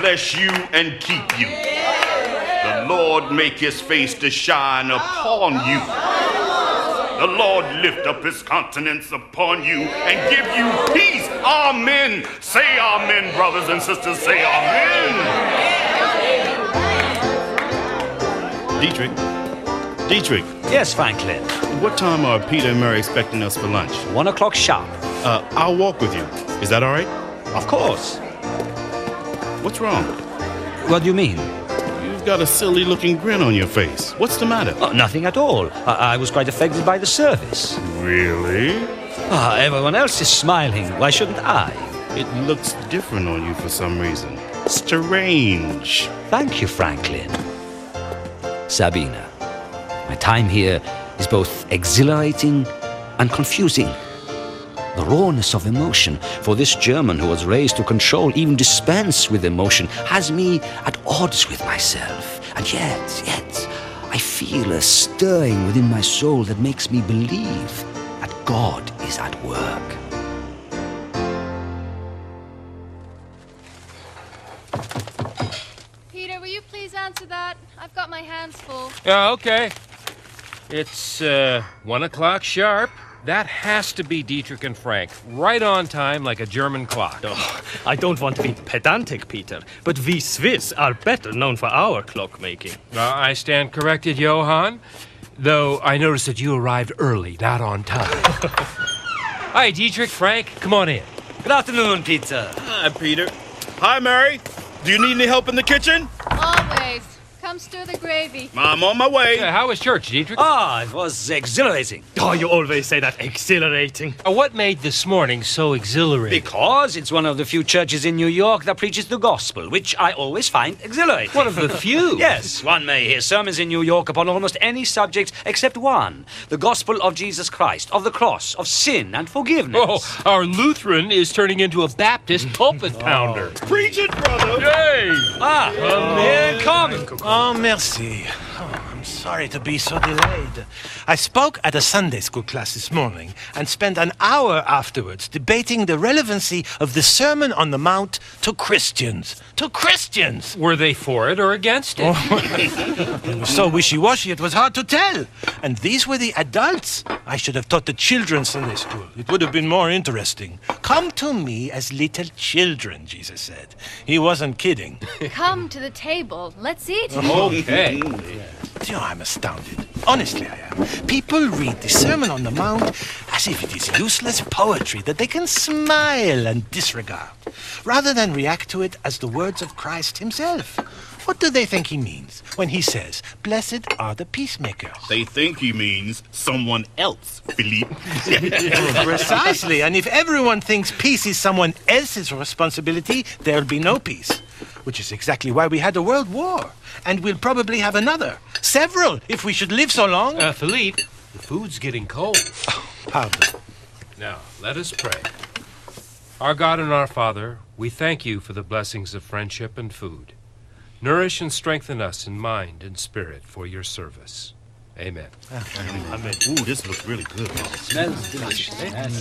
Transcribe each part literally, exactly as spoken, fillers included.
bless you and keep you. The Lord make his face to shine upon you. The Lord lift up his countenance upon you and give you peace. Amen. Say amen, brothers and sisters. Say amen. Dietrich. Dietrich. Yes, Franklin. What time are Peter and Mary expecting us for lunch? One o'clock sharp. Uh, I'll walk with you. Is that all right? Of course. What's wrong? What do you mean? You've got a silly-looking grin on your face. What's the matter? Oh, nothing at all. I, I was quite affected by the service. Really? Ah, everyone else is smiling. Why shouldn't I? It looks different on you for some reason. Strange. Thank you, Franklin. Sabina, my time here is both exhilarating and confusing. The rawness of emotion for this German who was raised to control, even dispense with emotion, has me at odds with myself. And yet, yet, I feel a stirring within my soul that makes me believe that God is at work. Peter, will you please answer that? I've got my hands full. Yeah, okay. It's, uh, one o'clock sharp. That has to be Dietrich and Frank. Right on time, like a German clock. Oh, I don't want to be pedantic, Peter, but we Swiss are better known for our clockmaking. Uh, I stand corrected, Johann. Though I noticed that you arrived early, not on time. Hi, Dietrich, Frank, come on in. Good afternoon, Peter. Hi, Peter. Hi, Mary. Do you need any help in the kitchen? Always. Come stir the gravy. I'm on my way. Uh, how was church, Dietrich? Ah, it was exhilarating. Oh, you always say that exhilarating. Uh, what made this morning so exhilarating? Because it's one of the few churches in New York that preaches the gospel, which I always find exhilarating. One of the few? Yes, one may hear sermons in New York upon almost any subject except one. The gospel of Jesus Christ, of the cross, of sin and forgiveness. Oh, our Lutheran is turning into a Baptist pulpit pounder. Preach it, brother. Yay! Ah, here come. Oh, merci. Oh, I'm sorry to be so delayed. I spoke at a Sunday school class this morning and spent an hour afterwards debating the relevancy of the Sermon on the Mount to Christians. To Christians! Were they for it or against it? It was so wishy-washy it was hard to tell. And these were the adults. I should have taught the children's Sunday school. It would have been more interesting. Come to me as little children, Jesus said. He wasn't kidding. Come to the table. Let's eat. Okay. You know, I'm astounded. Honestly, I am. People read the Sermon on the Mount as if it is useless poetry that they can smile and disregard, rather than react to it as the words of Christ himself. What do they think he means when he says, "Blessed are the peacemakers"? They think he means someone else, Philippe. Precisely, and if everyone thinks peace is someone else's responsibility, there'll be no peace. Which is exactly why we had a world war. And we'll probably have another. Several, if we should live so long. Uh, Philippe, the food's getting cold. Pardon. Now, let us pray. Our God and our Father, we thank you for the blessings of friendship and food. Nourish and strengthen us in mind and spirit for your service. Amen. Amen. Ooh, this looks really good. Smells delicious.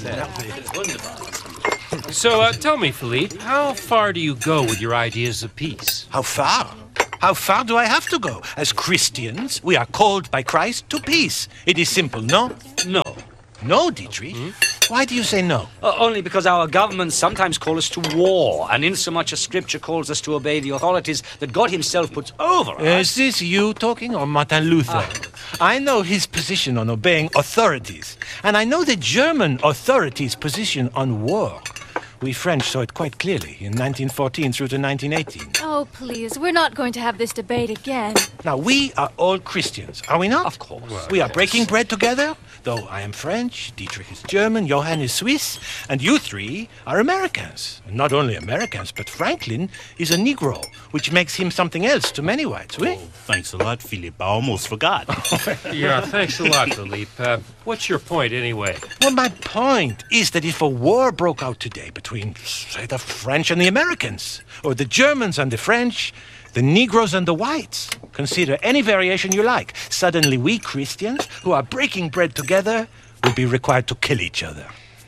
So, uh, tell me, Philippe, how far do you go with your ideas of peace? How far? How far do I have to go? As Christians, we are called by Christ to peace. It is simple, no? No. No, Dietrich? Hmm? Why do you say no? Uh, only because our governments sometimes call us to war, and insomuch as Scripture calls us to obey the authorities that God himself puts over us. Is this you talking or Martin Luther? Ah. I know his position on obeying authorities, and I know the German authorities' position on war. We French saw it quite clearly in nineteen fourteen through to nineteen eighteen. Oh, please, we're not going to have this debate again. Now, we are all Christians, are we not? Of course. Well, we are breaking bread together, though I am French, Dietrich is German, Johann is Swiss, and you three are Americans. And not only Americans, but Franklin is a Negro, which makes him something else to many whites, oui? Oh, thanks a lot, Philippe. I almost forgot. Yeah, thanks a lot, Philippe. Uh, what's your point, anyway? Well, my point is that if a war broke out today between, say, the French and the Americans, or the Germans and the French, the Negroes and the whites, consider any variation you like, suddenly we Christians, who are breaking bread together, will be required to kill each other.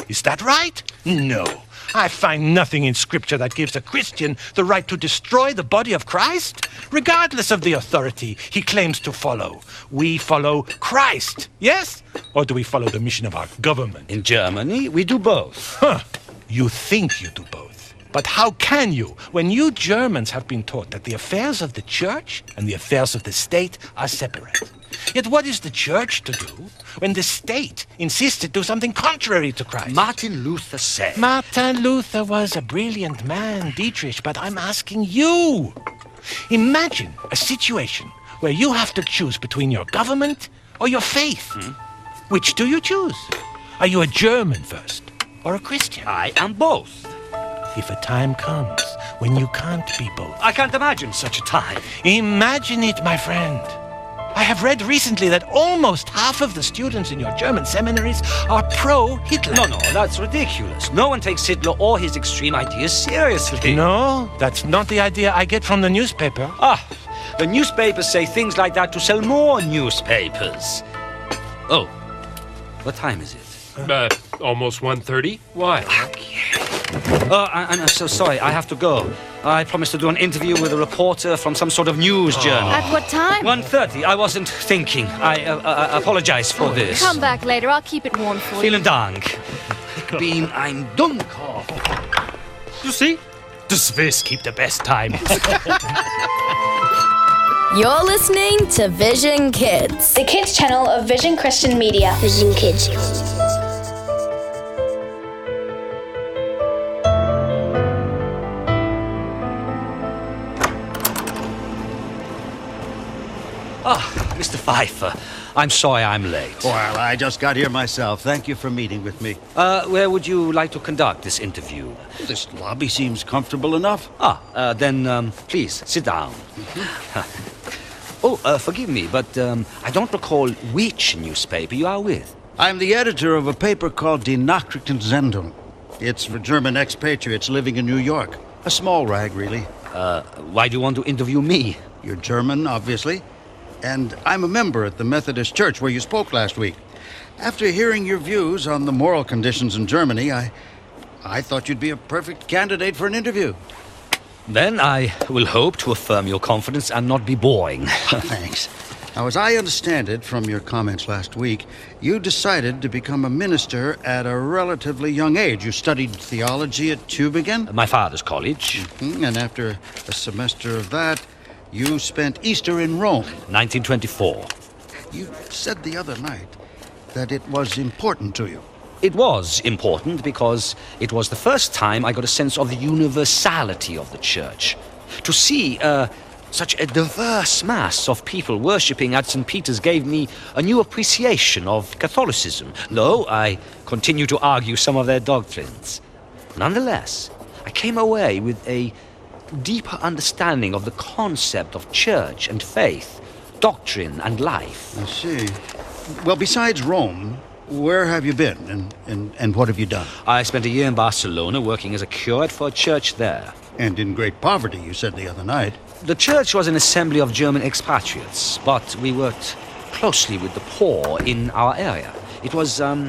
Is that right? No. I find nothing in Scripture that gives a Christian the right to destroy the body of Christ, regardless of the authority he claims to follow. We follow Christ, yes? Or do we follow the mission of our government? In Germany, we do both. Huh. You think you do both. But how can you, when you Germans have been taught that the affairs of the church and the affairs of the state are separate? Yet what is the church to do when the state insists to do something contrary to Christ? Martin Luther said. Martin Luther was a brilliant man, Dietrich, but I'm asking you. Imagine a situation where you have to choose between your government or your faith. Hmm? Which do you choose? Are you a German first or a Christian? I am both. If a time comes when you can't be both. I can't imagine such a time. Imagine it, my friend. I have read recently that almost half of the students in your German seminaries are pro-Hitler. No, no, that's ridiculous. No one takes Hitler or his extreme ideas seriously. No, that's not the idea I get from the newspaper. Ah, the newspapers say things like that to sell more newspapers. Oh, what time is it? Uh, almost one thirty? Why? Uh, I, I'm so sorry, I have to go. I promised to do an interview with a reporter from some sort of news journal. At what time? one thirty, I wasn't thinking. I uh, uh, apologize for this. Come back later, I'll keep it warm for you. Vielen Dank. Ich bin ein Dummkopf. You see? The Swiss keep the best time. You're listening to Vision Kids, the kids channel of Vision Christian Media. Vision Kids. Ah, Mister Pfeiffer, I'm sorry I'm late. Well, I just got here myself. Thank you for meeting with me. Uh, where would you like to conduct this interview? This lobby seems comfortable enough. Ah, uh, then, um, please, sit down. Mm-hmm. oh, uh, forgive me, but um, I don't recall which newspaper you are with. I'm the editor of a paper called Die Nachrichtensendung. It's for German expatriates living in New York. A small rag, really. Uh, why do you want to interview me? You're German, obviously. And I'm a member at the Methodist Church where you spoke last week. After hearing your views on the moral conditions in Germany, I I thought you'd be a perfect candidate for an interview. Then I will hope to affirm your confidence and not be boring. Thanks. Now, as I understand it from your comments last week, you decided to become a minister at a relatively young age. You studied theology at Tübingen? My father's college. Mm-hmm. And after a semester of that, you spent Easter in Rome. nineteen twenty-four. You said the other night that it was important to you. It was important because it was the first time I got a sense of the universality of the church. To see uh, such a diverse mass of people worshipping at Saint Peter's gave me a new appreciation of Catholicism, though I continue to argue some of their doctrines. Nonetheless, I came away with a deeper understanding of the concept of church and faith, doctrine and life. I see. Well, besides Rome, where have you been and, and, and what have you done? I spent a year in Barcelona working as a curate for a church there. And in great poverty, you said the other night. The church was an assembly of German expatriates, but we worked closely with the poor in our area. It was, um,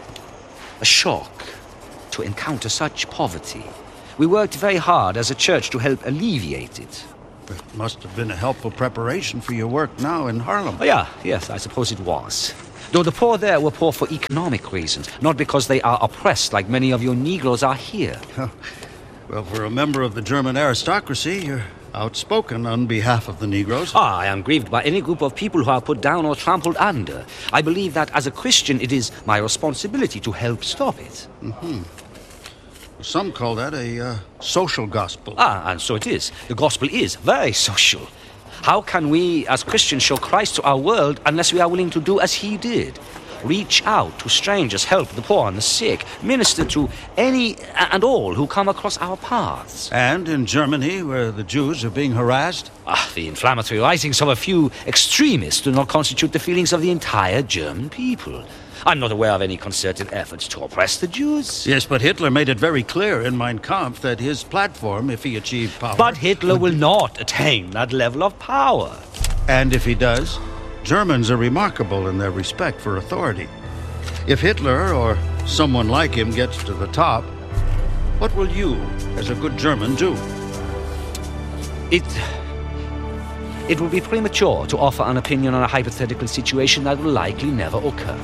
a shock to encounter such poverty. We worked very hard as a church to help alleviate it. It must have been a helpful preparation for your work now in Harlem. Oh, yeah, yes, I suppose it was. Though the poor there were poor for economic reasons, not because they are oppressed like many of your Negroes are here. Well, for a member of the German aristocracy, you're outspoken on behalf of the Negroes. Ah, I am grieved by any group of people who are put down or trampled under. I believe that as a Christian, it is my responsibility to help stop it. Mm-hmm. Some call that a uh, social gospel. Ah, and so it is. The gospel is very social. How can we, as Christians, show Christ to our world unless we are willing to do as he did? Reach out to strangers, help the poor and the sick, minister to any and all who come across our paths. And in Germany, where the Jews are being harassed? Ah, the inflammatory writings of a few extremists do not constitute the feelings of the entire German people. I'm not aware of any concerted efforts to oppress the Jews. Yes, but Hitler made it very clear in Mein Kampf that his platform, if he achieved power... But Hitler will not attain that level of power. And if he does, Germans are remarkable in their respect for authority. If Hitler or someone like him gets to the top, what will you, as a good German, do? It... It would be premature to offer an opinion on a hypothetical situation that will likely never occur.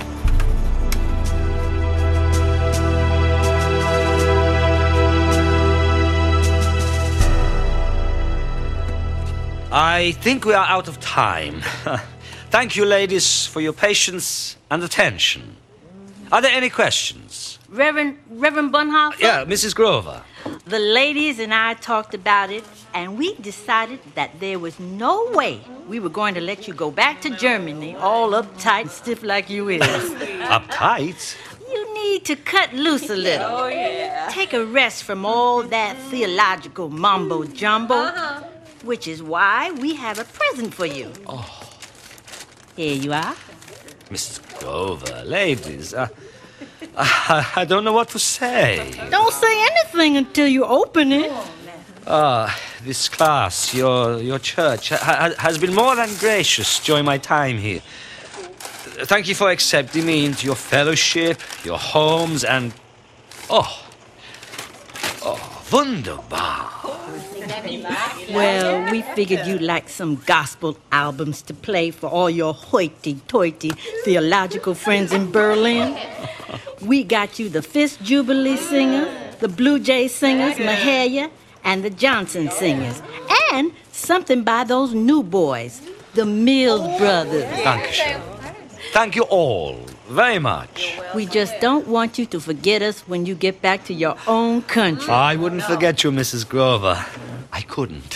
I think we are out of time. Thank you, ladies, for your patience and attention. Are there any questions? Reverend Reverend Bunhofer? Yeah, Missus Grover. The ladies and I talked about it, and we decided that there was no way we were going to let you go back to Germany all uptight and stiff like you is. Uptight? You need to cut loose a little. Oh, yeah. Take a rest from all that theological mumbo-jumbo, uh-huh. which is why we have a present for you. Oh. Here you are. Missus Grover, ladies, uh, I, I don't know what to say. Don't say anything until you open it. Ah, uh, this class, your your church, ha has been more than gracious during my time here. Thank you for accepting me into your fellowship, your homes, and... Oh, oh, wunderbar. Well, we figured you'd like some gospel albums to play for all your hoity-toity theological friends in Berlin. We got you the Fifth Jubilee Singers, the Blue Jay Singers, Mahalia, and the Johnson Singers. And something by those new boys, the Mills Brothers. Dankeschön. Thank you all very much. We just don't want you to forget us when you get back to your own country. I wouldn't forget you, Missus Grover. I couldn't.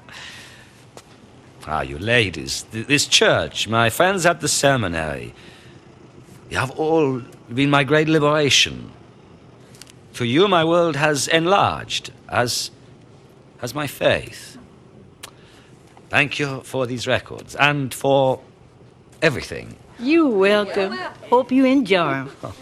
Ah, you ladies, th this church, my friends at the seminary, you have all been my great liberation. To you, my world has enlarged, as has my faith. Thank you for these records and for everything. You're welcome. Hope you enjoy them. Oh.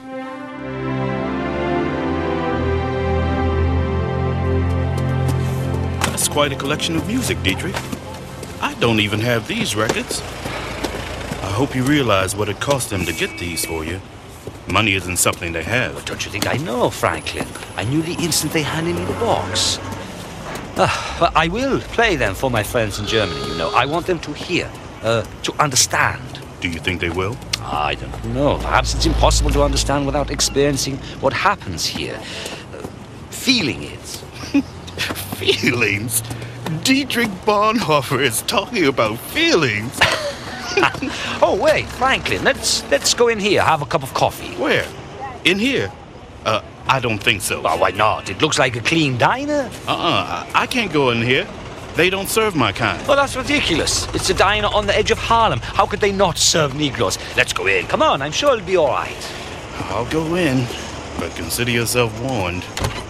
That's quite a collection of music, Dietrich. I don't even have these records. I hope you realize what it cost them to get these for you. Money isn't something they have. But don't you think I know, Franklin? I knew the instant they handed me the box. Uh, but I will play them for my friends in Germany, you know. I want them to hear, uh, to understand. Do you think they will? I don't know. Perhaps it's impossible to understand without experiencing what happens here. Uh, feeling it. Feelings? Dietrich Bonhoeffer is talking about feelings. Oh, wait, Franklin, let's let's go in here, have a cup of coffee. Where? In here? Uh, I don't think so. Oh, why not? It looks like a clean diner. Uh-uh, I can't go in here. They don't serve my kind. Well, that's ridiculous. It's a diner on the edge of Harlem. How could they not serve Negroes? Let's go in. Come on, I'm sure it'll be all right. I'll go in, but consider yourself warned.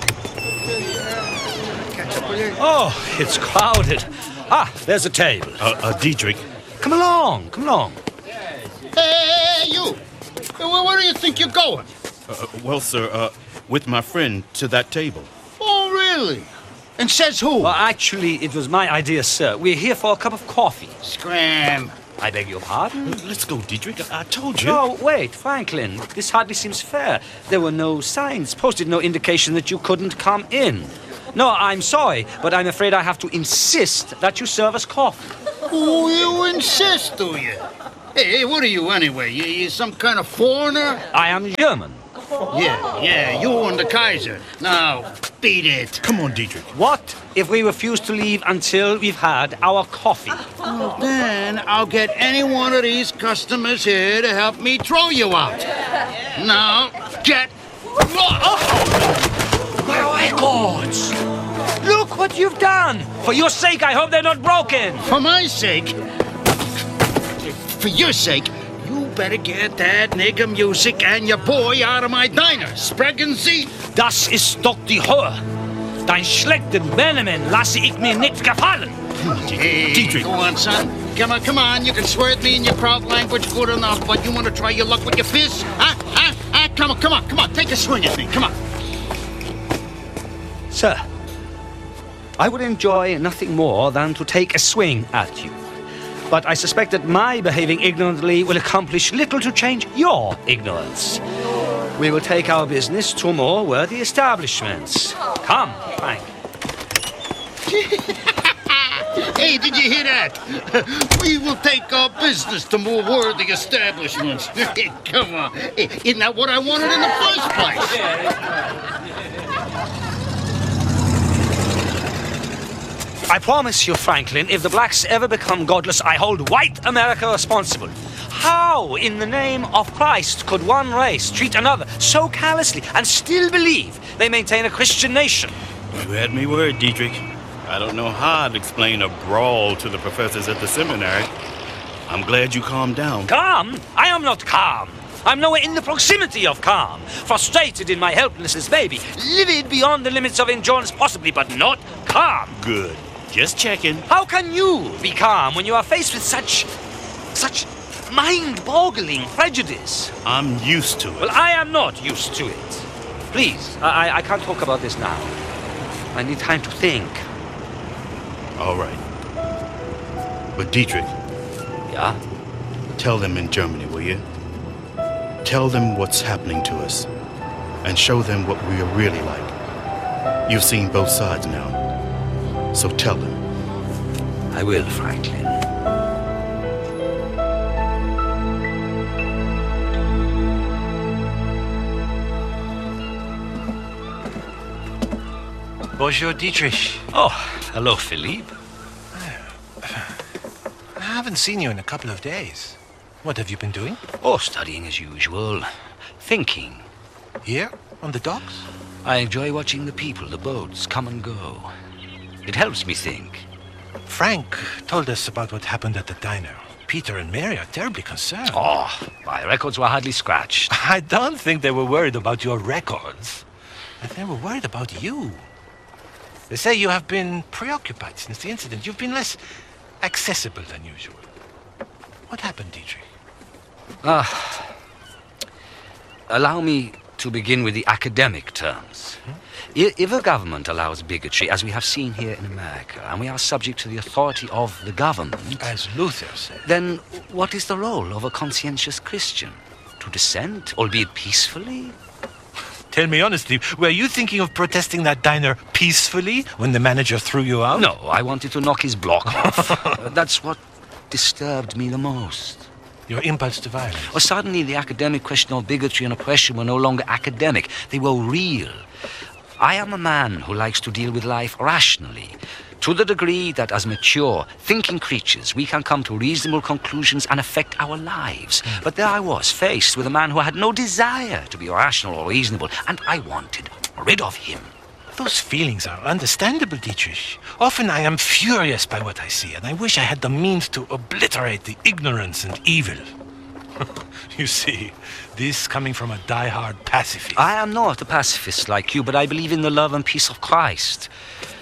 Oh, it's crowded. Ah, there's a table. Uh, uh, Dietrich. Come along, come along. Hey, you! Where, where do you think you're going? Uh, well, sir, uh, with my friend to that table. Oh, really? And says who? Well, actually, it was my idea, sir. We're here for a cup of coffee. Scram. I beg your pardon? Let's go, Dietrich. I, I told you. No, wait, Franklin. This hardly seems fair. There were no signs posted, no indication that you couldn't come in. No, I'm sorry, but I'm afraid I have to insist that you serve us coffee. Oh, you insist, do you? Hey, hey, what are you anyway? You, you some kind of foreigner? I am German. Yeah, yeah, you and the Kaiser. Now, beat it. Come on, Dietrich. What if we refuse to leave until we've had our coffee? Well, then I'll get any one of these customers here to help me throw you out. Now, get lost. My records! Look what you've done! For your sake, I hope they're not broken! For my sake? For your sake, you better get that nigger music and your boy out of my diner. Sprechen Sie? Das ist doch die Höhe. Dein schlechten Benjamin lasse ich mir nicht gefallen. Hey, Dietrich. Go on, son. Come on, come on. You can swear at me in your proud language good enough, but you want to try your luck with your fists? Huh? Huh? Huh? Come on, come on, come on. Take a swing at me. Come on. Sir, I would enjoy nothing more than to take a swing at you. But I suspect that my behaving ignorantly will accomplish little to change your ignorance. we will take our business to more worthy establishments. Come, Frank. Hey, did you hear that? We will take our business to more worthy establishments. Come on. Isn't that what I wanted in the first place? I promise you, Franklin, if the blacks ever become godless, I hold white America responsible. How, in the name of Christ, could one race treat another so callously and still believe they maintain a Christian nation? You had me worried, Dietrich. I don't know how I'd explain a brawl to the professors at the seminary. I'm glad you calmed down. Calm? I am not calm. I'm nowhere in the proximity of calm. Frustrated in my helplessness, baby. Livid beyond the limits of endurance possibly, but not calm. Good. Just checking. How can you be calm when you are faced with such... such mind-boggling prejudice? I'm used to it. Well, I am not used to it. Please, I, I, I can't talk about this now. I need time to think. All right. But Dietrich. Yeah? Tell them in Germany, will you? Tell them what's happening to us. And show them what we are really like. You've seen both sides now. So tell them. I will, Franklin. Bonjour, Dietrich. Oh, hello, Philippe. I haven't seen you in a couple of days. What have you been doing? Oh, studying as usual. Thinking. Here? On the docks? I enjoy watching the people, the boats, come and go. It helps me think. Frank told us about what happened at the diner. Peter and Mary are terribly concerned. Oh, my records were hardly scratched. I don't think they were worried about your records. They were worried about you. They say you have been preoccupied since the incident. You've been less accessible than usual. What happened, Dietrich? Ah. Allow me to begin with the academic terms. Hmm? If a government allows bigotry, as we have seen here in America, and we are subject to the authority of the government... As Luther said. Then what is the role of a conscientious Christian? To dissent, albeit peacefully? Tell me honestly, were you thinking of protesting that diner peacefully when the manager threw you out? No, I wanted to knock his block off. That's what disturbed me the most. Your impulse to violence? Or suddenly the academic question of bigotry and oppression were no longer academic. They were real. I am a man who likes to deal with life rationally, to the degree that as mature, thinking creatures, we can come to reasonable conclusions and affect our lives. Mm. But there I was, faced with a man who had no desire to be rational or reasonable, and I wanted rid of him. Those feelings are understandable, Dietrich. Often I am furious by what I see, and I wish I had the means to obliterate the ignorance and evil. You see, this coming from a die-hard pacifist. I am not a pacifist like you, but I believe in the love and peace of Christ.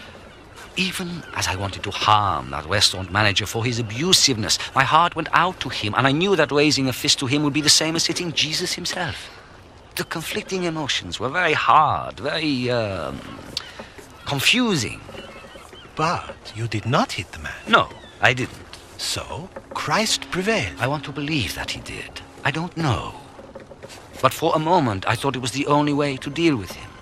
Even as I wanted to harm that restaurant manager for his abusiveness, my heart went out to him, and I knew that raising a fist to him would be the same as hitting Jesus himself. The conflicting emotions were very hard, very, um, confusing. But you did not hit the man. No, I didn't. So, Christ prevailed. I want to believe that he did. I don't know. But for a moment, I thought it was the only way to deal with him.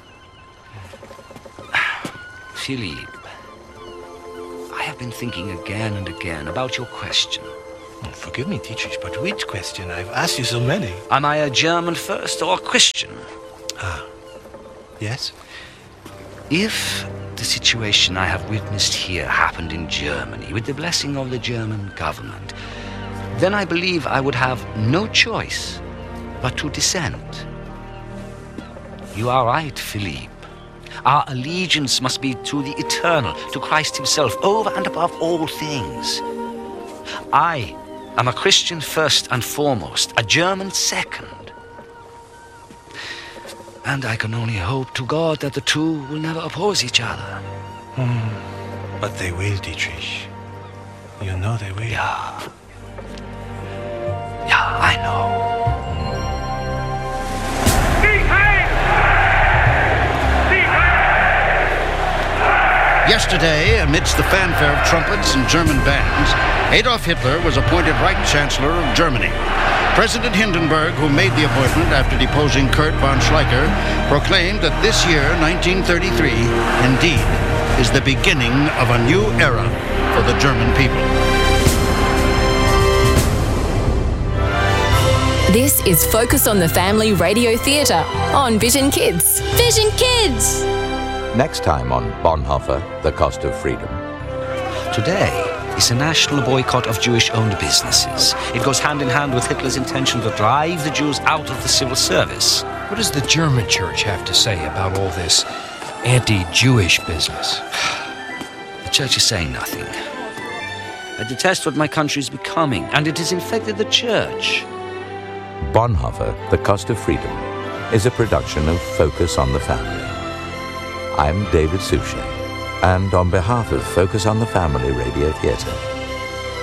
Philippe, I have been thinking again and again about your question. Oh, forgive me, Dietrich, but which question? I've asked you so many. Am I a German first or a Christian? Ah, yes? If the situation I have witnessed here happened in Germany with the blessing of the German government, then I believe I would have no choice but to dissent. You are right, Philippe. Our allegiance must be to the eternal, to Christ himself, over and above all things. I am a Christian first and foremost, a German second. And I can only hope to God that the two will never oppose each other. Hmm. But they will, Dietrich. You know they will. Yeah. Yeah, I know. Yesterday, amidst the fanfare of trumpets and German bands, Adolf Hitler was appointed Reich Chancellor of Germany. President Hindenburg, who made the appointment after deposing Kurt von Schleicher, proclaimed that this year, nineteen thirty-three, indeed, is the beginning of a new era for the German people. This is Focus on the Family Radio Theatre on Vision Kids. Vision Kids! Next time on Bonhoeffer, The Cost of Freedom. Today is a national boycott of Jewish-owned businesses. It goes hand in hand with Hitler's intention to drive the Jews out of the civil service. What does the German church have to say about all this anti-Jewish business? The church is saying nothing. I detest what my country is becoming, and it has infected the church. Bonhoeffer, The Cost of Freedom, is a production of Focus on the Family. I'm David Suchet, and on behalf of Focus on the Family Radio Theatre,